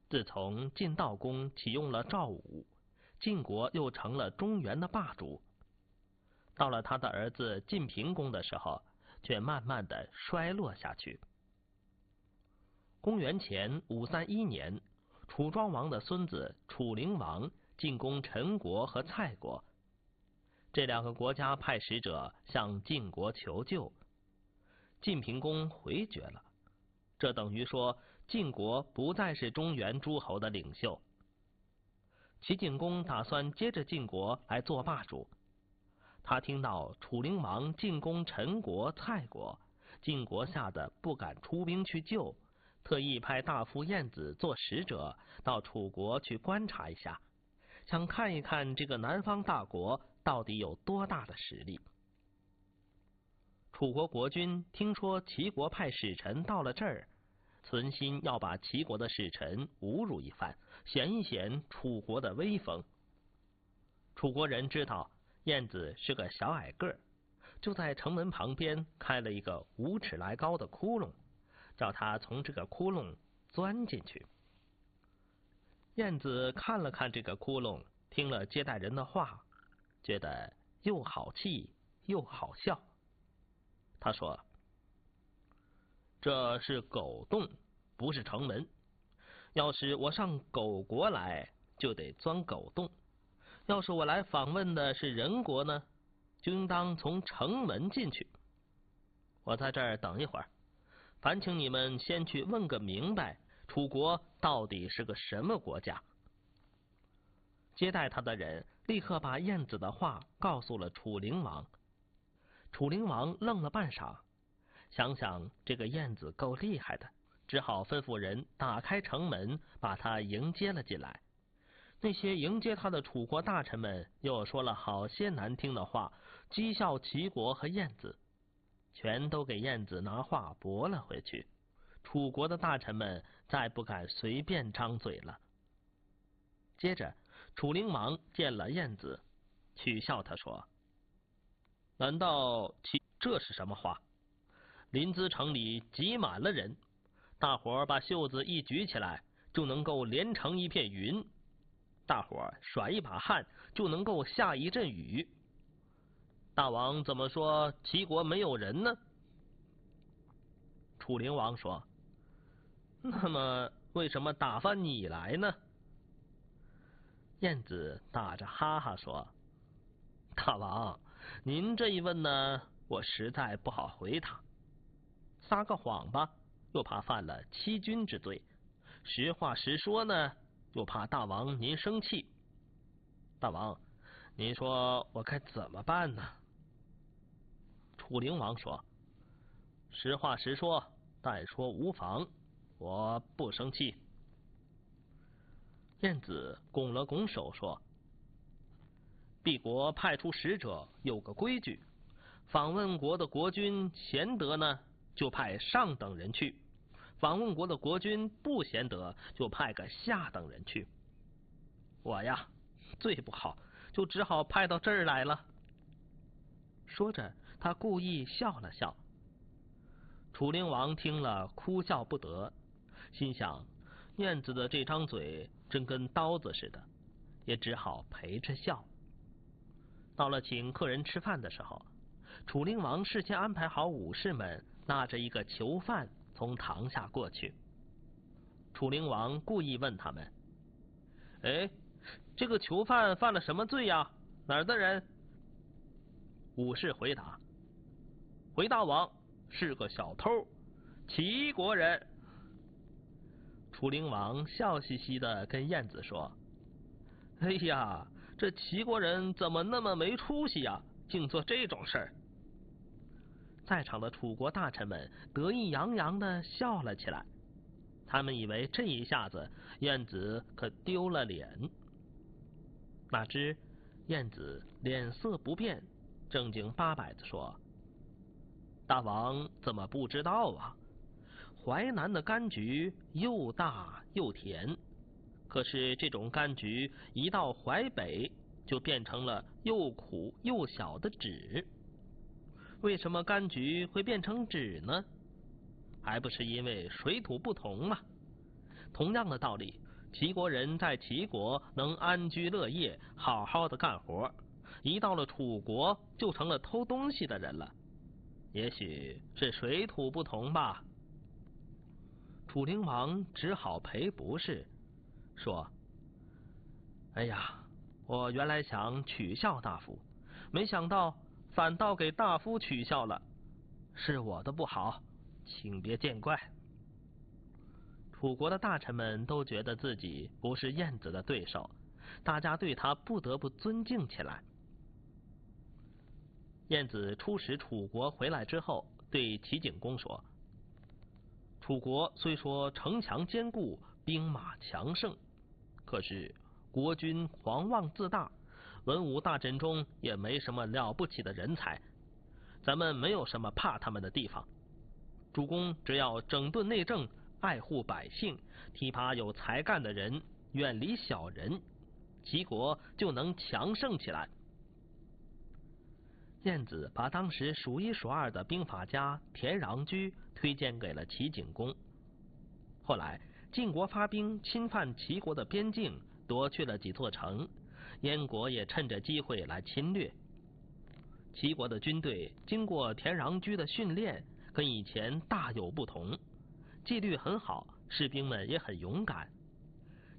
自从晋悼公启用了赵武，晋国又成了中原的霸主。到了他的儿子晋平公的时候，却慢慢的衰落下去。公元前531年，楚庄王的孙子楚灵王进攻陈国和蔡国，这两个国家派使者向晋国求救，晋平公回绝了。这等于说晋国不再是中原诸侯的领袖。齐景公打算接着晋国来做霸主。他听到楚灵王进攻陈国、蔡国，晋国吓得不敢出兵去救，特意派大夫晏子做使者到楚国去观察一下，想看一看这个南方大国到底有多大的实力。楚国国君听说齐国派使臣到了这儿，存心要把齐国的使臣侮辱一番，显一显楚国的威风。楚国人知道晏子是个小矮个儿，就在城门旁边开了一个5尺来高的窟窿，叫他从这个窟窿钻进去。晏子看了看这个窟窿，听了接待人的话，觉得又好气又好笑。他说：“这是狗洞，不是城门。要是我上狗国来，就得钻狗洞；要是我来访问的是人国呢，就应当从城门进去。我在这儿等一会儿，烦请你们先去问个明白，楚国到底是个什么国家。”接待他的人立刻把晏子的话告诉了楚灵王。楚灵王愣了半晌，想想这个晏子够厉害的，只好吩咐人打开城门，把他迎接了进来。那些迎接他的楚国大臣们又说了好些难听的话，讥笑齐国和晏子，全都给晏子拿话驳了回去。楚国的大臣们再不敢随便张嘴了。接着楚灵王见了晏子，取笑他说：“难道这是什么话？临淄城里挤满了人，大伙儿把袖子一举起来，就能够连成一片云；大伙儿甩一把汗，就能够下一阵雨。大王怎么说齐国没有人呢？”楚灵王说：“那么为什么打发你来呢？”晏子打着哈哈说：“大王，您这一问呢，我实在不好回答。撒个谎吧，又怕犯了欺君之罪；实话实说呢，又怕大王您生气。大王，您说我该怎么办呢？”楚灵王说：“实话实说，但说无妨，我不生气。”晏子拱了拱手说：“敝国派出使者有个规矩，访问国的国君贤德呢，就派上等人去；访问国的国君不贤德，就派个下等人去。我呀，最不好，就只好派到这儿来了。”说着，他故意笑了笑。楚灵王听了哭笑不得，心想晏子的这张嘴真跟刀子似的，也只好陪着笑。到了请客人吃饭的时候，楚灵王事先安排好武士们拉着一个囚犯从堂下过去。楚灵王故意问他们：“哎，这个囚犯犯了什么罪呀？哪儿的人？”武士回答：“回大王，是个小偷，齐国人。”楚灵王笑嘻嘻的跟晏子说：“哎呀，这齐国人怎么那么没出息呀，竟做这种事儿！”在场的楚国大臣们得意洋洋的笑了起来，他们以为这一下子晏子可丢了脸。哪知晏子脸色不变，正经八百的说：“大王怎么不知道啊？淮南的柑橘又大又甜，可是这种柑橘一到淮北，就变成了又苦又小的枳。为什么柑橘会变成枳呢？还不是因为水土不同嘛。同样的道理， 齐国人在齐国能安居乐业，好好的干活，一到了楚国就成了偷东西的人了。也许是水土不同吧。楚灵王只好赔不是，说：哎呀，我原来想取笑大夫，没想到反倒给大夫取笑了，是我的不好，请别见怪。楚国的大臣们都觉得自己不是晏子的对手，大家对他不得不尊敬起来。晏子出使楚国回来之后，对齐景公说：楚国虽说城墙坚固，兵马强盛，可是国君狂妄自大，文武大臣中也没什么了不起的人才，咱们没有什么怕他们的地方。主公只要整顿内政，爱护百姓，提拔有才干的人，远离小人，齐国就能强盛起来。晏子把当时数一数二的兵法家田穰苴推荐给了齐景公。后来晋国发兵侵犯齐国的边境，夺去了几座城，燕国也趁着机会来侵略。齐国的军队经过田穰苴的训练，跟以前大有不同，纪律很好，士兵们也很勇敢，